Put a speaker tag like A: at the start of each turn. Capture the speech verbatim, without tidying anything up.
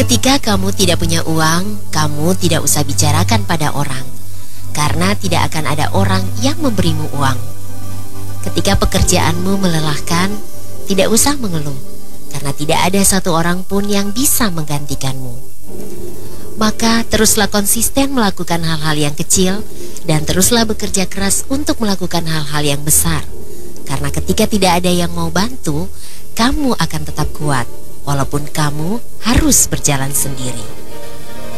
A: Ketika kamu tidak punya uang, kamu tidak usah bicarakan pada orang, karena tidak akan ada orang yang memberimu uang. Ketika pekerjaanmu melelahkan, tidak usah mengeluh, karena tidak ada satu orang pun yang bisa menggantikanmu. Maka teruslah konsisten melakukan hal-hal yang kecil, dan teruslah bekerja keras untuk melakukan hal-hal yang besar. Karena ketika tidak ada yang mau bantu, kamu akan tetap kuat, walaupun kamu harus berjalan sendiri.